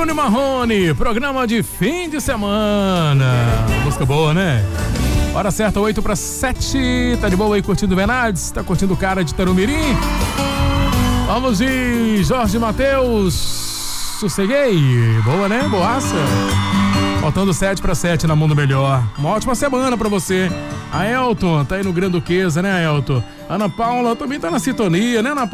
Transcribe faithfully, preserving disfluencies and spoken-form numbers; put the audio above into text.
Bruno Marrone, programa de fim de semana. Música boa, né? Hora certa, oito para sete. Tá de boa aí curtindo Venades? Tá curtindo o cara de Tarumirim? Vamos de Jorge Mateus. Sosseguei. Boa, né? Boaça. Faltando sete para sete na Mundo Melhor. Uma ótima semana pra você. A Elton tá aí no Gran Duquesa, né, Elton? Ana Paula também tá na sintonia, né, Ana Paula?